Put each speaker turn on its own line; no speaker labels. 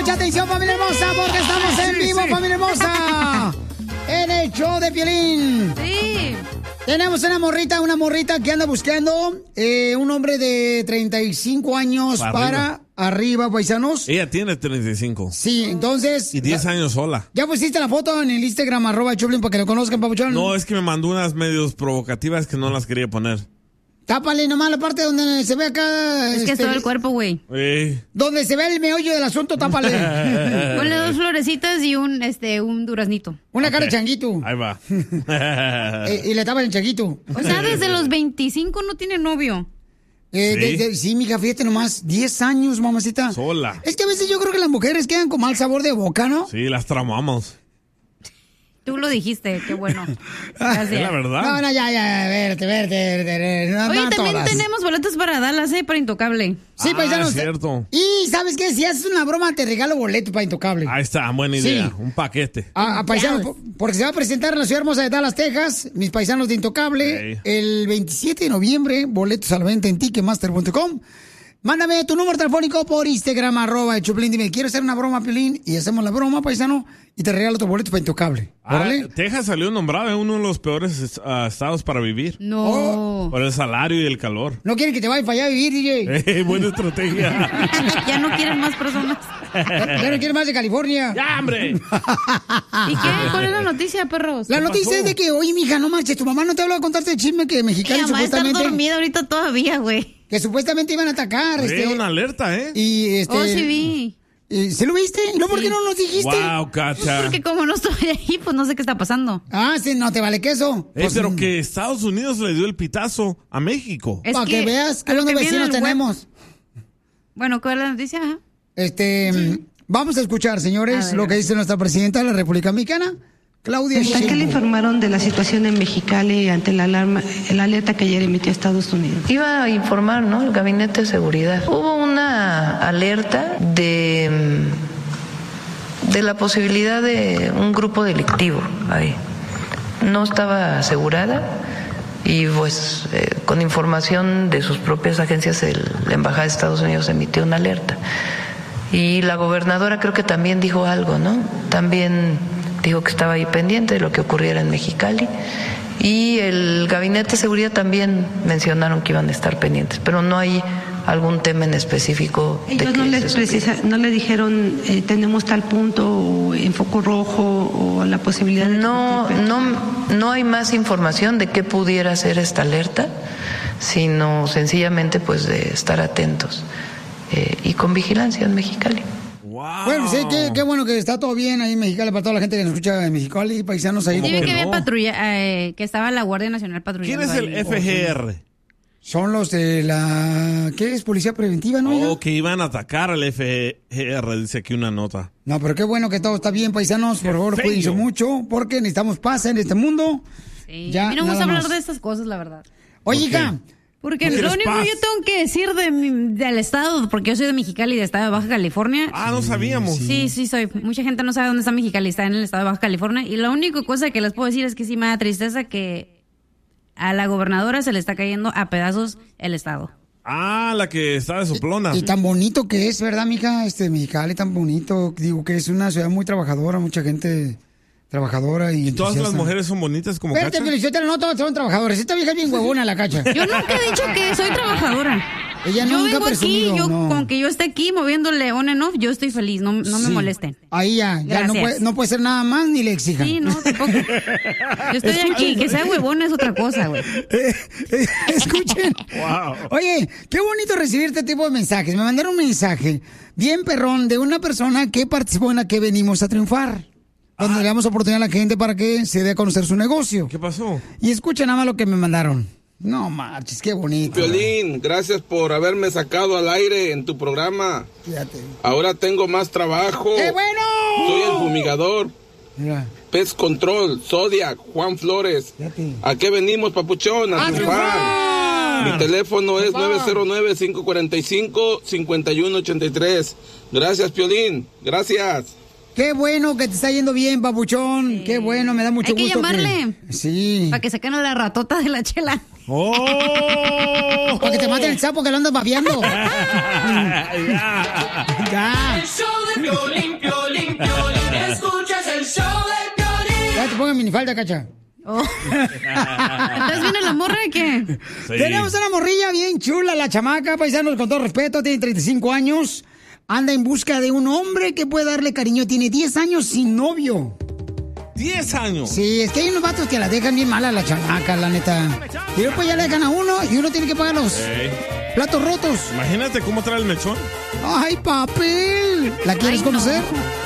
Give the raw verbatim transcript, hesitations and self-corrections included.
mucha atención, familia hermosa, porque estamos en
Sí,
vivo,
sí.
familia hermosa. En el show de Piolín.
Sí.
Tenemos una morrita, una morrita que anda buscando eh, un hombre de treinta y cinco años
Para
para, arriba.
arriba.
paisanos.
Ella tiene treinta y cinco.
Sí, entonces...
Y diez años sola.
¿Ya pusiste la foto en el Instagram, arroba Choplin, para que lo conozcan, papuchón?
No, es que me mandó unas medios provocativas que no las quería poner.
Tápale nomás la parte donde se ve acá...
Es que es todo el cuerpo, güey.
Eh.
Donde se ve el meollo del asunto, tápale.
Ponle dos florecitas y un, este, un duraznito.
Una cara de changuito.
Ahí va.
Eh, y le tapan el changuito.
O sea, desde los veinticinco no tiene novio.
Eh,
¿Sí?
de- de- sí, mija, fíjate nomás, diez años, mamacita.
Sola.
Es que a veces yo creo que las mujeres quedan con mal sabor de boca, ¿no?
Sí, las tramamos.
Tú lo dijiste, qué bueno.
Es
Gracias.
la verdad.
No, no, ya, ya, verte, verte, verte, verte, no,
Oye,
no
también
todas.
tenemos boletos para Dallas, ¿eh? Para Intocable.
Sí,
Ah,
paisanos.
es cierto.
Y, ¿sabes qué? Si haces una broma, te regalo boleto para Intocable.
Ahí está, buena
Sí.
idea. Un paquete.
A, a paisanos,
Dallas.
po- porque se va a presentar en la ciudad hermosa de Dallas, Texas, mis paisanos de Intocable,
Ok.
el veintisiete de noviembre, boletos a la venta en ticketmaster punto com. Mándame tu número telefónico por Instagram, arroba el Choplin, dime, quiero hacer una broma, Piolín, y hacemos la broma, paisano, y te regalo tu boleto para Intocable.
Ah,
Órale.
Texas salió nombrado en uno de los peores ah, estados para vivir.
No.
Oh.
Por el salario y el calor.
No quieren que te vayas para allá a vivir, D J.
Eh, buena estrategia.
Ya no quieren más personas.
Ya no quieren más de California.
¡Ya, hombre!
¿Y qué? ¿Cuál es la noticia, perros?
La noticia
pasó?
es de que, oye, mija, no manches, tu mamá no te habló a contarte el chisme que
Mi
Mexicali
mamá está
supuestamente...
dormida ahorita todavía, güey.
Que supuestamente iban a atacar,
Eh,
este...
una alerta, ¿eh?
Y este...
Oh, sí vi.
eh, ¿Se lo viste? ¿No? ¿Por qué no nos dijiste?
Wow, Cacha.
Porque como no estoy ahí, pues no sé qué está pasando.
Ah, sí, no te vale queso.
Eh,
Pues,
pero que Estados Unidos le dio el pitazo a México.
Es
para que, veas que
a lo
buenos
que viene
vecinos
el web-
tenemos.
Bueno, ¿cuál es la noticia? Ajá.
Este, mm, vamos a escuchar, señores,
A ver,
lo que
a ver.
dice nuestra presidenta de la República Mexicana, Claudia
¿A qué le
Sheinbaum.
informaron de la situación en Mexicali ante la alarma, la alerta que ayer emitió Estados Unidos?
Iba a informar, ¿no? El Gabinete de Seguridad. Hubo una alerta de, mm, de la posibilidad de un grupo delictivo ahí. No estaba asegurada y pues eh, con información de sus propias agencias el, la Embajada de Estados Unidos emitió una alerta. Y la gobernadora creo que también dijo algo, ¿no? También dijo que estaba ahí pendiente de lo que ocurriera en Mexicali. Y el Gabinete de Seguridad también mencionaron que iban a estar pendientes, pero no hay algún tema en específico. de
Ellos
que
no
se
les,
supiera.
precisa, no le dijeron eh, tenemos tal punto o en foco rojo o la posibilidad de...
No, no, no hay más información de qué pudiera ser esta alerta, sino sencillamente pues de estar atentos eh, y con vigilancia en Mexicali.
Wow.
Bueno, sí, qué, qué bueno que está todo bien ahí en Mexicali para toda la gente que nos escucha en Mexicali, paisanos ahí.
Sí, vi
que
que había
no?
patrulla, eh, que estaba la Guardia Nacional patrullando.
¿Quién es el
ahí.
F G R?
Son los de la... ¿Qué es? Policía preventiva, ¿no? hija?
Oh, que iban a atacar al F G R, dice aquí una nota.
No, pero qué bueno que todo está bien, paisanos. Por favor,
feo.
cuídense mucho porque necesitamos paz en este mundo.
Sí.
Ya,
a mí no me gusta
nada
hablar
más.
de estas cosas, la verdad.
Oye,
¿Por qué?
hija,
Porque
¿No
lo
quieres
único
paz?
que yo tengo que decir de mi- del estado, porque yo soy de Mexicali, de estado de Baja California.
Ah, no sabíamos.
Sí, sí, soy. Mucha gente no sabe dónde está Mexicali, está en el estado de Baja California. Y la única cosa que les puedo decir es que sí me da tristeza que a la gobernadora se le está cayendo a pedazos el estado.
Ah, la que está de soplona.
y tan bonito que es, ¿verdad, mija? Este, Mexicali, tan bonito. Digo que es una ciudad muy trabajadora, mucha gente trabajadora y
Y todas las
entusiasta.
mujeres son bonitas como
Espérate,
Cacha.
Felicita, no todas son trabajadoras. Esta vieja es bien huevona, la Cacha.
Yo nunca he dicho que soy trabajadora.
Ella
yo
nunca ha
vengo aquí,
presumido,
yo,
no.
con que yo esté aquí moviéndole on and off, yo estoy feliz, no, no me
Sí.
molesten.
Ahí ya, ya no
Gracias.
puede, no puede ser nada más ni le exijan.
Sí, no, tampoco. Yo estoy
Escuchen.
aquí, que sea huevona es otra cosa, güey.
Eh, eh, escuchen.
Wow.
Oye, qué bonito recibir este tipo de mensajes. Me mandaron un mensaje bien perrón de una persona que participó en la que venimos a triunfar. Donde le damos oportunidad a la gente para que se dé a conocer su negocio.
¿Qué pasó?
Y escucha nada más lo que me mandaron. No marches, qué bonito.
Piolín, gracias por haberme sacado al aire en tu programa.
Fíjate.
Ahora tengo más trabajo.
¡Qué bueno!
Soy el fumigador.
Mira,
Pest Control, Zodiac, Juan Flores.
fíjate.
¿A qué venimos, papuchón? A
¡A
triunfar.
triunfar!
Mi teléfono es
Triunfar.
nueve cero nueve, cinco cuatro cinco, cinco uno ocho tres. Gracias, Piolín. Gracias.
Qué bueno que te está yendo bien, papuchón. Qué bueno, me da mucho
Hay que
gusto.
llamarle.
Sí.
Para que saquen la ratota de la chela.
¡Oh!
Para que te maten el sapo que lo andas babeando.
Ya.
Ya.
Piolín, Piolín, Piolín. Escuchas el show de Piolín.
Ya te pongo minifalda, Cacha.
Oh. ¿Entonces viene la morra de qué?
Sí. Tenemos una morrilla bien chula, la chamaca, paisanos, con todo respeto, tiene treinta y cinco años. Anda en busca de un hombre que pueda darle cariño. Tiene diez años sin novio.
¿diez años?
Sí, es que hay unos vatos que la dejan bien mala a la chamaca, la neta. Y después ya le dejan a uno y uno tiene que pagar los hey. platos rotos.
Imagínate cómo trae el mechón.
¡Ay, papel! ¿La quieres
Ay,
conocer?
No.